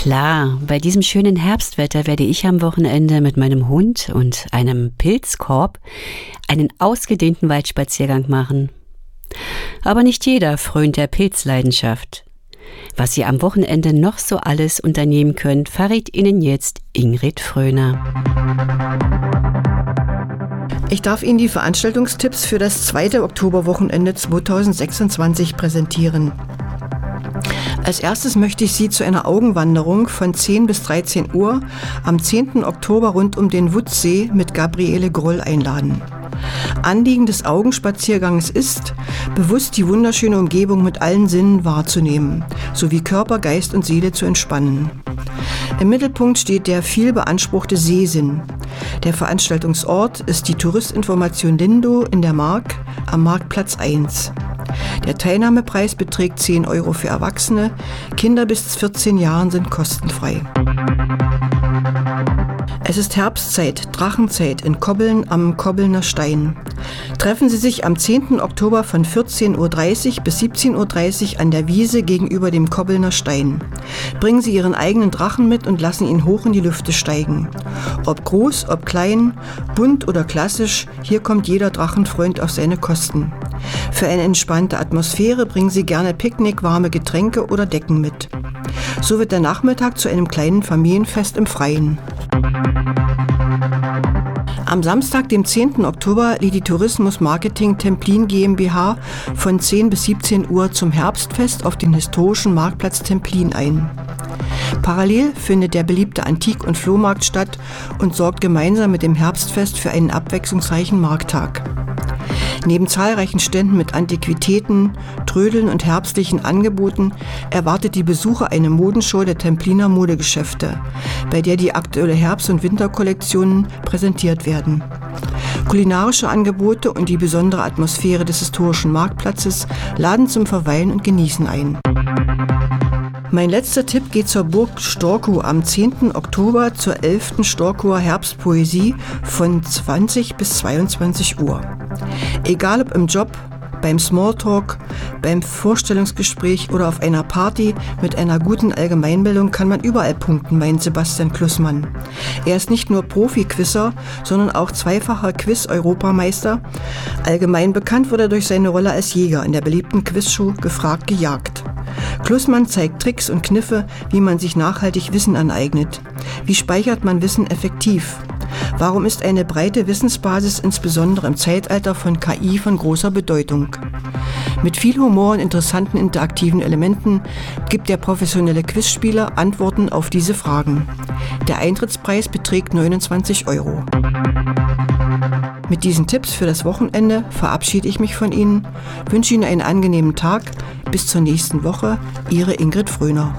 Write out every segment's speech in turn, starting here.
Klar, bei diesem schönen Herbstwetter werde ich am Wochenende mit meinem Hund und einem Pilzkorb einen ausgedehnten Waldspaziergang machen. Aber nicht jeder frönt der Pilzleidenschaft. Was Sie am Wochenende noch so alles unternehmen können, verrät Ihnen jetzt Ingrid Fröhner. Ich darf Ihnen die Veranstaltungstipps für das 2. Oktoberwochenende 2026 präsentieren. Als erstes möchte ich Sie zu einer Augenwanderung von 10 bis 13 Uhr am 10. Oktober rund um den Wutssee mit Gabriele Groll einladen. Anliegen des Augenspaziergangs ist, bewusst die wunderschöne Umgebung mit allen Sinnen wahrzunehmen, sowie Körper, Geist und Seele zu entspannen. Im Mittelpunkt steht der viel beanspruchte Sehsinn. Der Veranstaltungsort ist die Touristinformation Lindo in der Mark am Marktplatz 1. Der Teilnahmepreis beträgt 10 Euro für Erwachsene, Kinder bis 14 Jahren sind kostenfrei. Es ist Herbstzeit, Drachenzeit in Kobbeln am Kobbelner Stein. Treffen Sie sich am 10. Oktober von 14.30 Uhr bis 17.30 Uhr an der Wiese gegenüber dem Kobbelner Stein. Bringen Sie Ihren eigenen Drachen mit und lassen ihn hoch in die Lüfte steigen. Ob groß, ob klein, bunt oder klassisch, hier kommt jeder Drachenfreund auf seine Kosten. Für eine entspannte Atmosphäre bringen Sie gerne Picknick, warme Getränke oder Decken mit. So wird der Nachmittag zu einem kleinen Familienfest im Freien. Am Samstag, dem 10. Oktober, lädt die Tourismus Marketing Templin GmbH von 10 bis 17 Uhr zum Herbstfest auf den historischen Marktplatz Templin ein. Parallel findet der beliebte Antik- und Flohmarkt statt und sorgt gemeinsam mit dem Herbstfest für einen abwechslungsreichen Markttag. Neben zahlreichen Ständen mit Antiquitäten, Trödeln und herbstlichen Angeboten erwartet die Besucher eine Modenshow der Templiner Modegeschäfte, bei der die aktuelle Herbst- und Winterkollektionen präsentiert werden. Kulinarische Angebote und die besondere Atmosphäre des historischen Marktplatzes laden zum Verweilen und Genießen ein. Mein letzter Tipp geht zur Burg Storkow am 10. Oktober zur 11. Storkower Herbstpoesie von 20 bis 22 Uhr. Egal ob im Job, beim Smalltalk, beim Vorstellungsgespräch oder auf einer Party mit einer guten Allgemeinbildung kann man überall punkten, meint Sebastian Klussmann. Er ist nicht nur Profi-Quizzer, sondern auch zweifacher Quiz-Europameister. Allgemein bekannt wurde er durch seine Rolle als Jäger in der beliebten Quizshow Gefragt gejagt. Klussmann zeigt Tricks und Kniffe, wie man sich nachhaltig Wissen aneignet. Wie speichert man Wissen effektiv? Warum ist eine breite Wissensbasis insbesondere im Zeitalter von KI von großer Bedeutung? Mit viel Humor und interessanten interaktiven Elementen gibt der professionelle Quizspieler Antworten auf diese Fragen. Der Eintrittspreis beträgt 29 Euro. Mit diesen Tipps für das Wochenende verabschiede ich mich von Ihnen, wünsche Ihnen einen angenehmen Tag. Bis zur nächsten Woche, Ihre Ingrid Fröhner.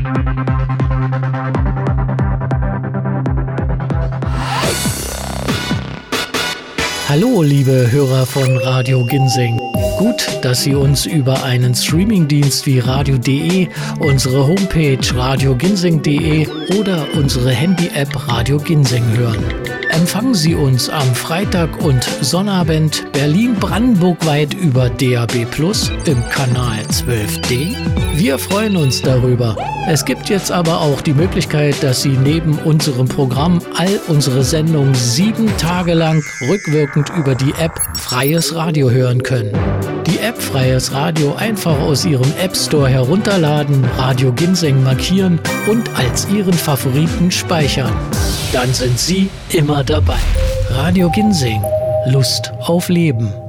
Hallo, liebe Hörer von Radio Ginseng. Gut, dass Sie uns über einen Streamingdienst wie radio.de, unsere Homepage radioginseng.de oder unsere Handy-App Radio Ginseng hören. Empfangen Sie uns am Freitag und Sonnabend Berlin-Brandenburg-weit über DAB+ im Kanal 12D. Wir freuen uns darüber. Es gibt jetzt aber auch die Möglichkeit, dass Sie neben unserem Programm all unsere Sendungen 7 Tage lang rückwirkend über die App Freies Radio hören können. Die App Freies Radio einfach aus Ihrem App Store herunterladen, Radio Ginseng markieren und als Ihren Favoriten speichern. Dann sind Sie immer dabei. Radio Ginseng. Lust auf Leben.